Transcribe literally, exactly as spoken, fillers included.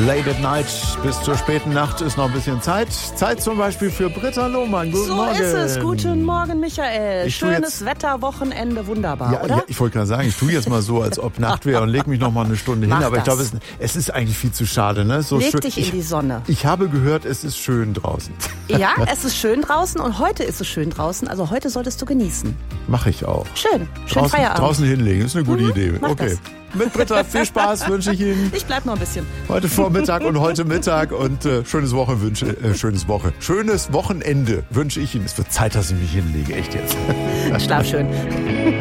Late at Night bis zur späten Nacht ist noch ein bisschen Zeit. Zeit zum Beispiel für Britta Lohmann. Guten so Morgen. So ist es. Guten Morgen, Michael. Ich Schönes jetzt, Wetter, Wochenende, wunderbar, ja, oder? Ja, ich wollte gerade sagen, ich tue jetzt mal so, als ob Nacht wäre und leg mich noch mal eine Stunde hin. Mach Aber ich das. glaube, es, es ist eigentlich viel zu schade. Ne? So Leg schön, dich in ich, die Sonne. Ich habe gehört, es ist schön draußen. Ja, es ist schön draußen und heute ist es schön draußen. Also heute solltest du genießen. Mache ich auch. Schön. Schön draußen, Feierabend. Draußen hinlegen, ist eine gute mhm, Idee. Mach Okay. Das. Mit Britta viel Spaß wünsche ich Ihnen. Ich bleib noch ein bisschen. Heute Vormittag und heute Mittag und äh, schönes Woche wünsche, äh, schönes Woche, schönes Wochenende wünsche ich Ihnen. Es wird Zeit, dass ich mich hinlege, echt jetzt. Schlaf schön.